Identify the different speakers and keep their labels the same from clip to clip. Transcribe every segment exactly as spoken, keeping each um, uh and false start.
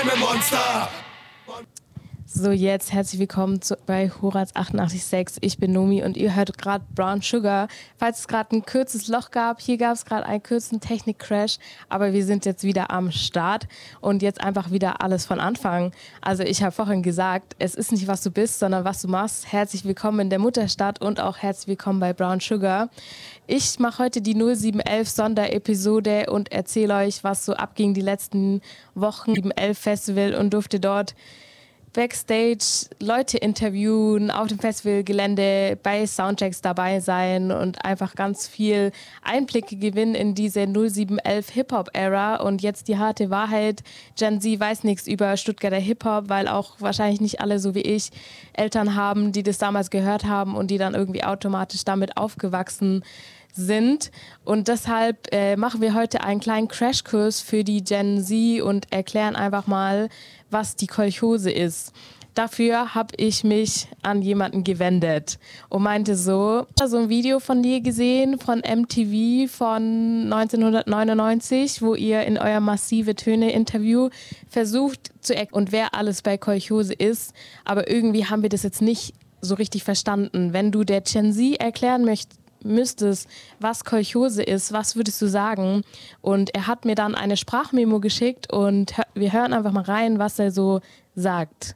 Speaker 1: Crime Monster.
Speaker 2: So, jetzt herzlich willkommen zu, bei Horaz achtundachtzig Komma sechs. Ich bin Nomi und ihr hört gerade Brown Sugar. Falls es gerade ein kurzes Loch gab, hier gab es gerade einen kurzen Technik-Crash, aber wir sind jetzt wieder am Start und jetzt einfach wieder alles von Anfang. Also ich habe vorhin gesagt, es ist nicht, was du bist, sondern was du machst. Herzlich willkommen in der Mutterstadt und auch herzlich willkommen bei Brown Sugar. Ich mache heute die null sieben elf Sonderepisode und erzähle euch, was so abging die letzten Wochen im elf Festival und durfte dort Backstage Leute interviewen, auf dem Festivalgelände bei Soundchecks dabei sein und einfach ganz viel Einblicke gewinnen in diese null sieben elf Hip-Hop-Ära. Und jetzt die harte Wahrheit, Gen Z weiß nichts über Stuttgarter Hip-Hop, weil auch wahrscheinlich nicht alle so wie ich Eltern haben, die das damals gehört haben und die dann irgendwie automatisch damit aufgewachsen sind. Und deshalb äh, machen wir heute einen kleinen Crashkurs für die Gen Z und erklären einfach mal, was die Kolchose ist. Dafür habe ich mich an jemanden gewendet und meinte so, so ein Video von dir gesehen, von M T V von neunzehnhundertneunundneunzig, wo ihr in euer Massive Töne Interview versucht zu erklären und wer alles bei Kolchose ist. Aber irgendwie haben wir das jetzt nicht so richtig verstanden. Wenn du der Gen Z erklären möchtest, müsstest, was Kolchose ist, was würdest du sagen? Und er hat mir dann eine Sprachmemo geschickt und wir hören einfach mal rein, was er so sagt.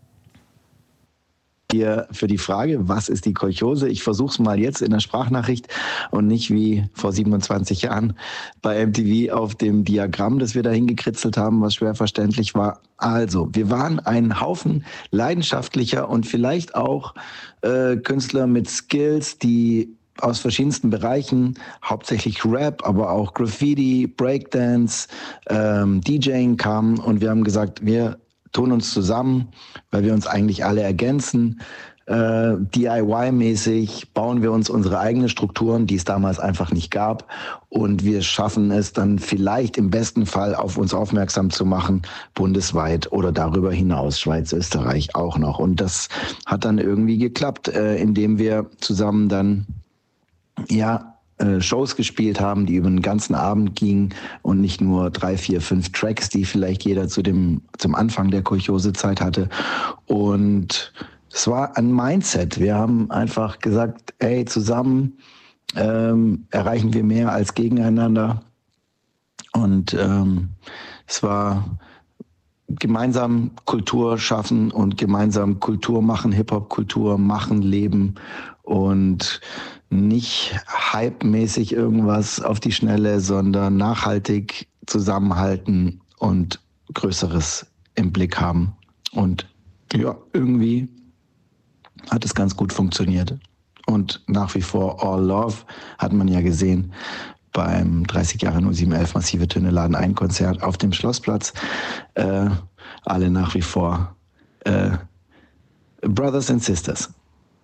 Speaker 3: Hier für die Frage, was ist die Kolchose? Ich versuche es mal jetzt in der Sprachnachricht und nicht wie vor siebenundzwanzig Jahren bei M T V auf dem Diagramm, das wir da hingekritzelt haben, was schwer verständlich war. Also, wir waren ein Haufen leidenschaftlicher und vielleicht auch äh, Künstler mit Skills, die aus verschiedensten Bereichen, hauptsächlich Rap, aber auch Graffiti, Breakdance, ähm, DJing kamen und wir haben gesagt, wir tun uns zusammen, weil wir uns eigentlich alle ergänzen. Äh, D I Y-mäßig bauen wir uns unsere eigenen Strukturen, die es damals einfach nicht gab. Und wir schaffen es dann vielleicht im besten Fall auf uns aufmerksam zu machen, bundesweit oder darüber hinaus, Schweiz, Österreich auch noch. Und das hat dann irgendwie geklappt, äh, indem wir zusammen dann ja, äh, Shows gespielt haben, die über den ganzen Abend gingen und nicht nur drei, vier, fünf Tracks, die vielleicht jeder zu dem, zum Anfang der Kolchose-Zeit hatte. Und es war ein Mindset. Wir haben einfach gesagt, ey, zusammen ähm, erreichen wir mehr als gegeneinander. Und ähm, es war gemeinsam Kultur schaffen und gemeinsam Kultur machen, Hip-Hop-Kultur machen, leben und nicht hype-mäßig irgendwas auf die Schnelle, sondern nachhaltig zusammenhalten und Größeres im Blick haben. Und ja, irgendwie hat es ganz gut funktioniert. Und nach wie vor All Love hat man ja gesehen beim dreißig Jahre null sieben elf Massive Töne Laden ein Konzert auf dem Schlossplatz. Äh, alle nach wie vor äh, Brothers and Sisters.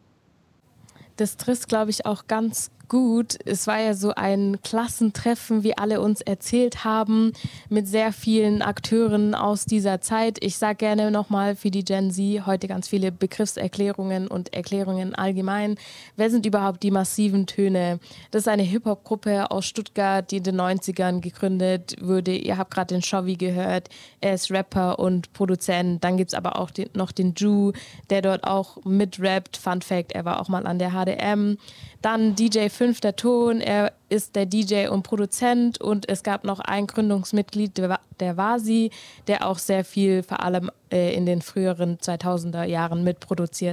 Speaker 2: Das trifft, glaube ich, auch ganz gut. Es war ja so ein Klassentreffen, wie alle uns erzählt haben, mit sehr vielen Akteuren aus dieser Zeit. Ich sage gerne nochmal für die Gen Z heute ganz viele Begriffserklärungen und Erklärungen allgemein. Wer sind überhaupt die Massiven Töne? Das ist eine Hip-Hop-Gruppe aus Stuttgart, die in den neunzigern gegründet wurde. Ihr habt gerade den Shovi gehört. Er ist Rapper und Produzent. Dann gibt es aber auch den, noch den Ju, der dort auch mitrappt. Fun Fact, er war auch mal an der H D M. Dann D J Fünfter Ton, er ist der D J und Produzent und es gab noch ein Gründungsmitglied, der, der Vasi, der auch sehr viel vor allem äh, in den früheren zweitausender Jahren mitproduziert